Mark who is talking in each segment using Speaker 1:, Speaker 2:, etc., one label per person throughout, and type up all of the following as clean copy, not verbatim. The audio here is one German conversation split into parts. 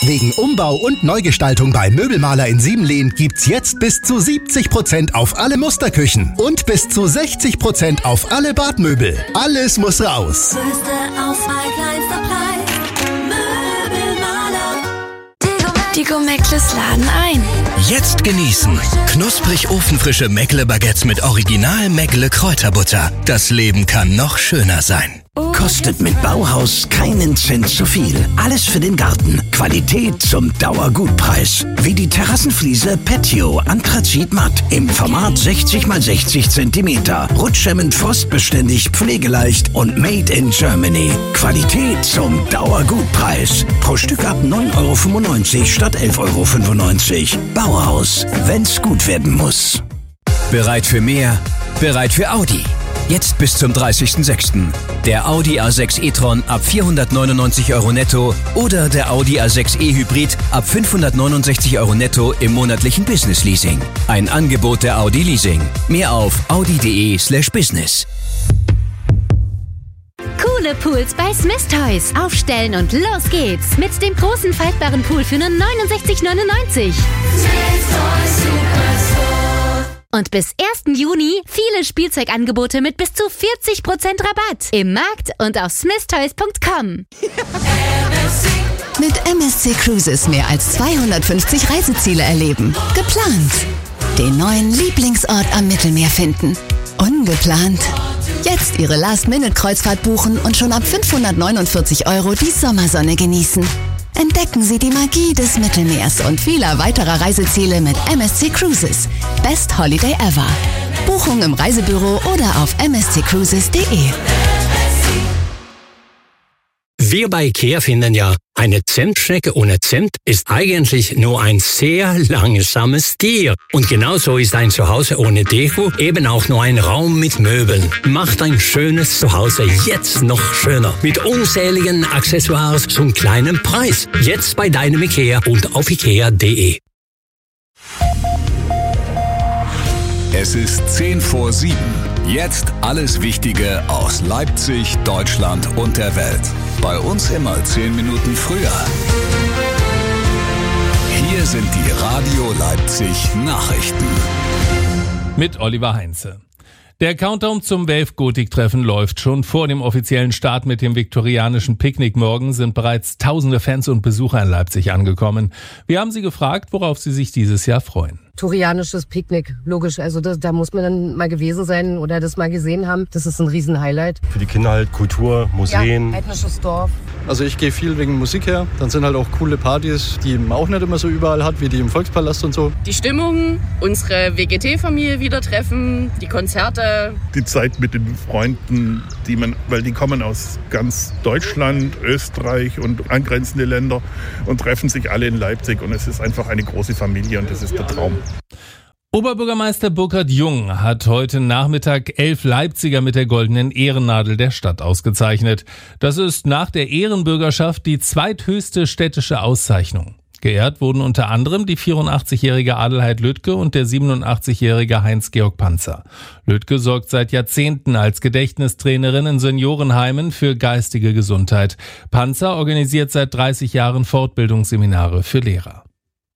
Speaker 1: Wegen Umbau und Neugestaltung bei Möbelmaler in Siebenlehn gibt's jetzt bis zu 70% auf alle Musterküchen und bis zu 60% auf alle Badmöbel. Alles muss raus.
Speaker 2: Größte Auswahl, kleinster Preis. Möbelmaler.
Speaker 3: Die Go-Meckles laden ein.
Speaker 4: Jetzt genießen. Knusprig ofenfrische Meckle-Baguettes mit Original Meckle-Kräuterbutter. Das Leben kann noch schöner sein.
Speaker 5: Kostet mit Bauhaus keinen Cent zu viel. Alles für den Garten. Qualität zum Dauergutpreis. Wie die Terrassenfliese Patio Anthrazit Matt im Format 60 x 60 cm. Rutschhemmend, frostbeständig, pflegeleicht und made in Germany. Qualität zum Dauergutpreis. Pro Stück ab 9,95 € statt 11,95 €. Bauhaus, wenn's gut werden muss.
Speaker 4: Bereit für mehr? Bereit für Audi. Jetzt bis zum 30.06. Der Audi A6 e-tron ab 499 € netto oder der Audi A6 e-Hybrid ab 569 € netto im monatlichen Business-Leasing. Ein Angebot der Audi Leasing. Mehr auf audi.de/business.
Speaker 6: Coole Pools bei Smith Toys. Aufstellen und los geht's. Mit dem großen faltbaren Pool für nur 69,99 €. Und bis 1. Juni viele Spielzeugangebote mit bis zu 40% Rabatt. Im Markt und auf smithtoys.com.
Speaker 7: Mit MSC Cruises mehr als 250 Reiseziele erleben. Geplant. Den neuen Lieblingsort am Mittelmeer finden. Ungeplant. Jetzt Ihre Last-Minute-Kreuzfahrt buchen und schon ab 549 € die Sommersonne genießen. Entdecken Sie die Magie des Mittelmeers und vieler weiterer Reiseziele mit MSC Cruises. Best Holiday ever. Buchung im Reisebüro oder auf msccruises.de.
Speaker 8: Wir bei IKEA finden ja, eine Zimtschnecke ohne Zimt ist eigentlich nur ein sehr langsames Tier. Und genauso ist ein Zuhause ohne Deko eben auch nur ein Raum mit Möbeln. Macht ein schönes Zuhause jetzt noch schöner. Mit unzähligen Accessoires zum kleinen Preis. Jetzt bei deinem IKEA und auf ikea.de.
Speaker 9: Es ist 6:50. Jetzt alles Wichtige aus Leipzig, Deutschland und der Welt. Bei uns immer 10 Minuten früher. Hier sind die Radio Leipzig Nachrichten.
Speaker 10: Mit Oliver Heinze. Der Countdown zum Wave-Gotik-Treffen läuft. Schon vor dem offiziellen Start mit dem viktorianischen Picknick morgen sind bereits tausende Fans und Besucher in Leipzig angekommen. Wir haben sie gefragt, worauf sie sich dieses Jahr freuen.
Speaker 11: Viktorianisches Picknick, logisch. Also da muss man dann mal gewesen sein oder das mal gesehen haben. Das ist ein Riesen-Highlight.
Speaker 12: Für die Kinder halt Kultur, Museen.
Speaker 11: Ja, heidnisches Dorf.
Speaker 13: Also ich gehe viel wegen Musik her. Dann sind halt auch coole Partys, die man auch nicht immer so überall hat, wie die im Volkspalast und so.
Speaker 14: Die Stimmung, unsere WGT-Familie wieder treffen, die Konzerte.
Speaker 15: Die Zeit mit den Freunden, weil die kommen aus ganz Deutschland, Österreich und angrenzende Länder und treffen sich alle in Leipzig. Und es ist einfach eine große Familie und das ist der Traum.
Speaker 10: Oberbürgermeister Burkhard Jung hat heute Nachmittag 11 Leipziger mit der goldenen Ehrennadel der Stadt ausgezeichnet. Das ist nach der Ehrenbürgerschaft die zweithöchste städtische Auszeichnung. Geehrt wurden unter anderem die 84-jährige Adelheid Lüttke und der 87-jährige Heinz-Georg Panzer. Lüttke sorgt seit Jahrzehnten als Gedächtnistrainerin in Seniorenheimen für geistige Gesundheit. Panzer organisiert seit 30 Jahren Fortbildungsseminare für Lehrer.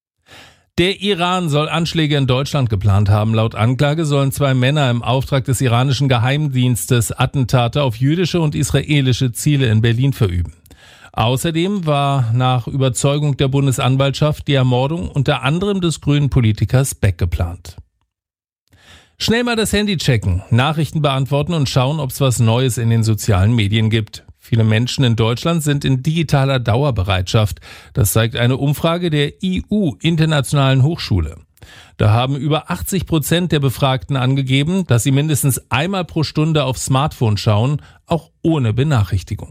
Speaker 10: Der Iran soll Anschläge in Deutschland geplant haben. Laut Anklage sollen 2 Männer im Auftrag des iranischen Geheimdienstes Attentate auf jüdische und israelische Ziele in Berlin verüben. Außerdem war nach Überzeugung der Bundesanwaltschaft die Ermordung unter anderem des grünen Politikers Beck geplant. Schnell mal das Handy checken, Nachrichten beantworten und schauen, ob es was Neues in den sozialen Medien gibt. Viele Menschen in Deutschland sind in digitaler Dauerbereitschaft. Das zeigt eine Umfrage der IU-Internationalen Hochschule. Da haben über 80% der Befragten angegeben, dass sie mindestens einmal pro Stunde aufs Smartphone schauen, auch ohne Benachrichtigung.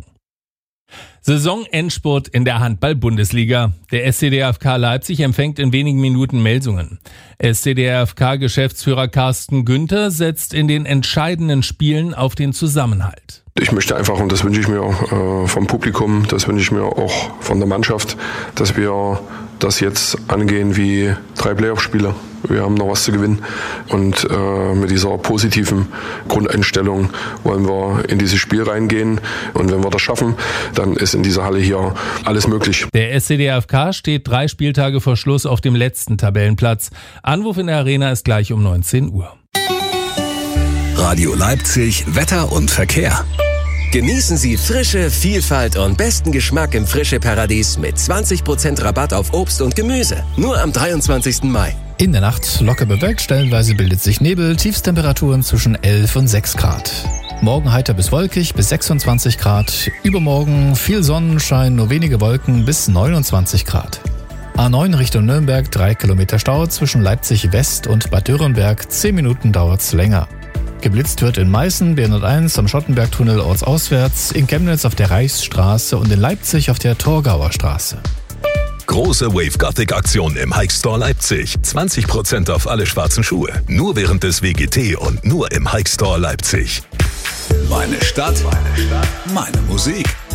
Speaker 10: Saisonendspurt in der Handball-Bundesliga. Der SC DFK Leipzig empfängt in wenigen Minuten Melsungen. SC DFK-Geschäftsführer Carsten Günther setzt in den entscheidenden Spielen auf den Zusammenhalt.
Speaker 16: Ich möchte einfach, und das wünsche ich mir vom Publikum, das wünsche ich mir auch von der Mannschaft, dass wir das jetzt angehen wie 3 Playoff-Spiele. wir haben noch was zu gewinnen. Und mit dieser positiven Grundeinstellung wollen wir in dieses Spiel reingehen. Und wenn wir das schaffen, dann ist in dieser Halle hier alles möglich.
Speaker 10: Der SC DFK steht 3 Spieltage vor Schluss auf dem letzten Tabellenplatz. Anwurf in der Arena ist gleich um 19 Uhr.
Speaker 9: Radio Leipzig, Wetter und Verkehr.
Speaker 17: Genießen Sie Frische, Vielfalt und besten Geschmack im Frische-Paradies mit 20% Rabatt auf Obst und Gemüse. Nur am 23. Mai.
Speaker 18: In der Nacht locker bewölkt, stellenweise bildet sich Nebel, Tiefstemperaturen zwischen 11 und 6 Grad. Morgen heiter bis wolkig bis 26 Grad. Übermorgen viel Sonnenschein, nur wenige Wolken bis 29 Grad. A9 Richtung Nürnberg, 3 Kilometer Stau zwischen Leipzig West und Bad Dürrenberg, 10 Minuten dauert's länger. Geblitzt wird in Meißen, B101 am Schottenbergtunnel ortsauswärts, in Chemnitz auf der Reichsstraße und in Leipzig auf der Torgauer Straße.
Speaker 9: Große Wave Gothic Aktion im Hike Store Leipzig. 20% auf alle schwarzen Schuhe. Nur während des WGT und nur im Hike Store Leipzig. Meine Stadt, meine Musik.